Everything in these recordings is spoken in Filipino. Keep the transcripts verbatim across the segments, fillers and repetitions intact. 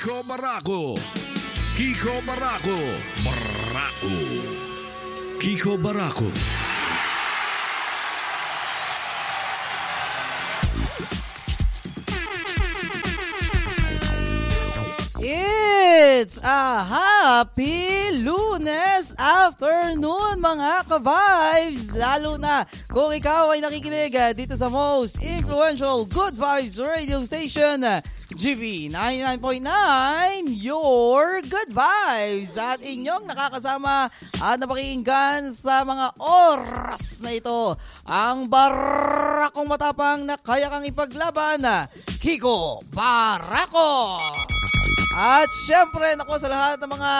Kiko Barako. Kiko Barako. Barako. Kiko Barako. It's a happy Lunes afternoon mga ka-vibes! Lalo na kung ikaw ay nakikinig dito sa most influential Good Vibes radio station, G V ninety-nine point nine, your Good Vibes! At inyong nakakasama at napakinggan sa mga oras na ito, ang barakong matapang na kaya kang ipaglaban, Kiko Barako! At syempre, nako sa lahat ng mga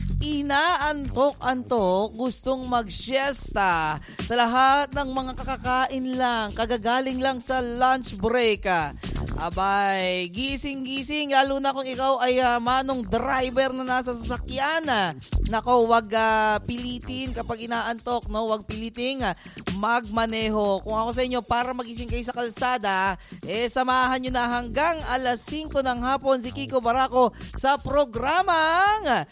inaantok-antok, gustong mag-siesta, sa lahat ng mga kakakain lang, kagagaling lang sa lunch break, abay, gising-gising, lalo na kung ikaw ay uh, manong driver na nasa sasakyan. Nako, wag uh, pilitin kapag inaantok, no? Wag piliting uh, magmaneho. Kung ako sa inyo, para magising kayo sa kalsada, eh samahan nyo na hanggang alas singko ng hapon si Kiko Barako sa programang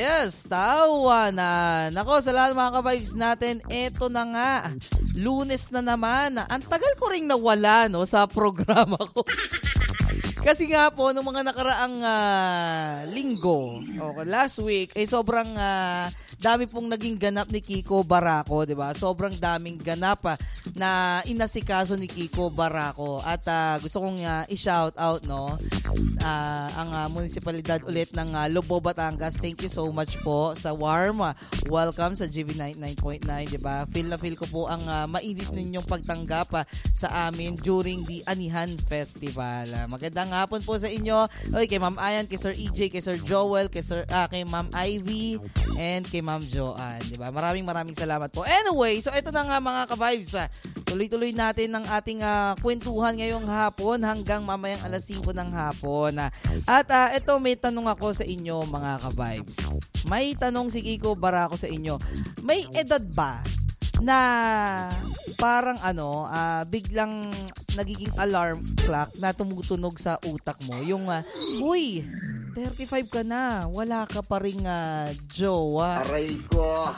Siestawanan. Nako, sa lahat ng mga ka-vibes natin, eto na nga, Lunes na naman. Ang tagal ko ring nawala, no, sa programa ko. Kasi nga po, nung mga nakaraang uh, linggo, okay, last week, eh sobrang uh, dami pong naging ganap ni Kiko Barako, di ba? Sobrang daming ganap uh, na inasikaso ni Kiko Barako. At uh, gusto kong uh, i-shout out, no, uh, ang uh, munisipalidad ulit ng uh, Lobo, Batangas. Thank you so much po sa warm uh, welcome sa G V ninety-nine point nine, di ba? Feel na feel ko po ang uh, mainit ninyong pagtanggap uh, sa amin during the Anihan Festival. Uh, magandang hapon po sa inyo. Okay, kay Ma'am Ayan, kay Sir E J, kay Sir Joel, kay Sir ah, kay Ma'am Ivy, and kay Ma'am Joanne, di ba? Maraming maraming salamat po. Anyway, so ito na nga mga ka-vibes. Ah. Tuloy-tuloy natin ang ating uh, kwentuhan ngayong hapon hanggang mamayang alas singko ng hapon. Ah. At uh, ito, may tanong ako sa inyo mga ka-vibes. May tanong si Kiko Barako sa inyo. May edad ba na parang ano, uh, biglang nagiging alarm clock na tumutunog sa utak mo? Yung, uh, uy, thirty-five ka na, wala ka pa ring uh, jowa. Aray ko.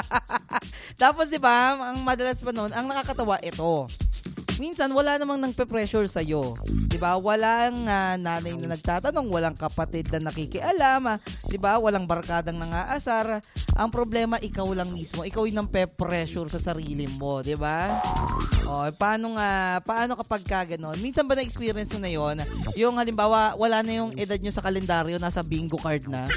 Tapos diba, ang madalas pa nun, ang nakakatawa, ito. Minsan, wala namang nagpe-pressure sa'yo. Diba? Walang uh, nanay na nagtatanong, walang kapatid na nakikialam, diba? Walang barkadang nangaasar. Ang problema, ikaw lang mismo. Ikaw yung pe-pressure sa sarili mo, diba? O, paano nga, paano kapag ka ganon? Minsan ba na-experience nyo na yun? Yung halimbawa, wala na yung edad nyo sa kalendaryo, nasa bingo card na.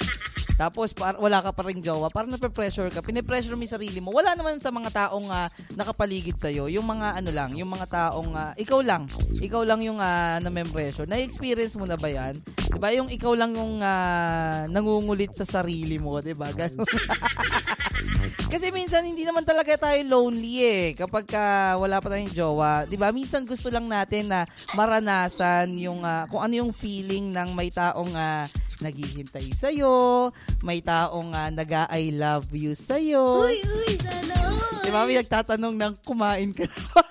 Tapos par- wala ka pa ring jowa, parang nape-pressure ka, pine-pressure mo yung sarili mo. Wala naman sa mga taong uh, nakapaligid sa'yo, yung mga ano lang, yung mga taong, uh, ikaw lang, ikaw lang yung uh, na-pressure. Na-experience mo na ba yan? Diba? Yung ikaw lang yung uh, nangungulit sa sarili mo, diba? Ganun. Kasi minsan hindi naman talaga tayo lonely eh, kapag uh, wala pa tayong jowa. Diba? Minsan gusto lang natin na maranasan yung, uh, kung ano yung feeling ng may taong uh, naghihintay sa'yo, may taong uh, nag-I love you sa'yo. Uy, uy, sana all. Diba, may nagtatanong ng kumain ka na.